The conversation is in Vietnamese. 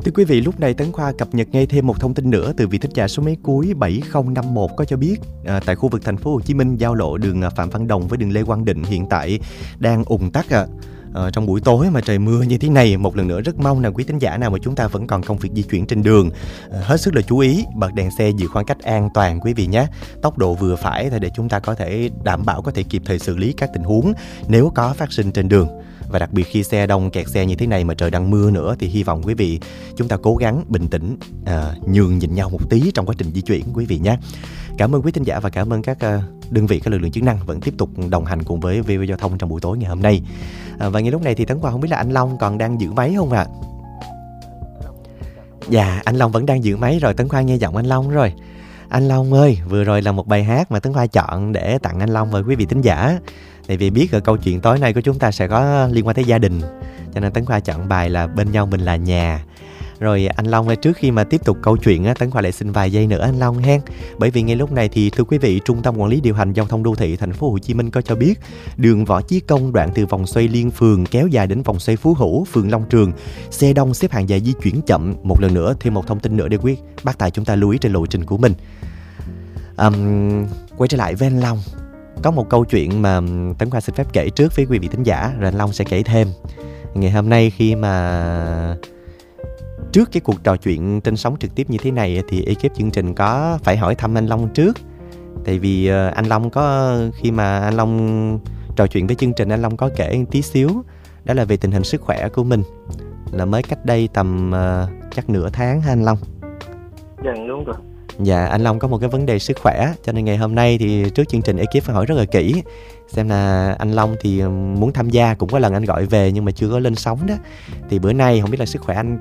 Thưa quý vị, lúc này Tấn Khoa cập nhật ngay thêm một thông tin nữa từ vị thính giả số máy cuối 7051 có cho biết tại khu vực thành phố Hồ Chí Minh, giao lộ đường Phạm Văn Đồng với đường Lê Quang Định hiện tại đang ùn tắc trong buổi tối mà trời mưa như thế này. Một lần nữa rất mong là quý thính giả nào mà chúng ta vẫn còn công việc di chuyển trên đường hết sức là chú ý, bật đèn xe giữ khoảng cách an toàn quý vị nhé. Tốc độ vừa phải để chúng ta có thể đảm bảo có thể kịp thời xử lý các tình huống nếu có phát sinh trên đường. Và đặc biệt khi xe đông kẹt xe như thế này mà trời đang mưa nữa thì hy vọng quý vị chúng ta cố gắng bình tĩnh, nhường nhịn nhau một tí trong quá trình di chuyển quý vị nhé. Cảm ơn quý thính giả và cảm ơn các đơn vị, các lực lượng chức năng vẫn tiếp tục đồng hành cùng với VV Giao thông trong buổi tối ngày hôm nay. Và ngay lúc này thì Tấn Khoa không biết là anh Long còn đang giữ máy không ạ? Dạ, anh Long vẫn đang giữ máy rồi. Tấn Khoa nghe giọng anh Long rồi. Anh Long ơi, vừa rồi là một bài hát mà Tấn Khoa chọn để tặng anh Long và quý vị thính giả. Tại vì biết câu chuyện tối nay của chúng ta sẽ có liên quan tới gia đình, cho nên Tấn Khoa chọn bài là Bên Nhau Mình Là Nhà. Rồi anh Long ơi, trước khi mà tiếp tục câu chuyện Tấn Khoa lại xin vài giây nữa anh Long hen. Bởi vì ngay lúc này thì thưa quý vị, Trung tâm Quản lý Điều hành Giao thông Đô thị thành phố Hồ Chí Minh có cho biết đường Võ Chí Công đoạn từ vòng xoay Liên Phường kéo dài đến vòng xoay Phú Hữu, phường Long Trường, xe đông xếp hàng dài di chuyển chậm. Một lần nữa, thêm một thông tin nữa để quý bác tài chúng ta lưu ý trên lộ trình của mình. Quay trở lại với anh Long, có một câu chuyện mà Tấn Khoa xin phép kể trước với quý vị thính giả, rồi anh Long sẽ kể thêm. Ngày hôm nay khi mà trước cái cuộc trò chuyện trên sóng trực tiếp như thế này thì ekip chương trình có phải hỏi thăm anh Long trước. Tại vì anh Long có, khi mà anh Long trò chuyện với chương trình, anh Long có kể tí xíu, đó là về tình hình sức khỏe của mình, là mới cách đây tầm chắc nửa tháng ha anh Long. Dạ đúng rồi. Dạ, anh Long có một cái vấn đề sức khỏe, cho nên ngày hôm nay thì trước chương trình ekip phải hỏi rất là kỹ xem là anh Long thì muốn tham gia. Cũng có lần anh gọi về nhưng mà chưa có lên sóng đó. Thì bữa nay không biết là sức khỏe anh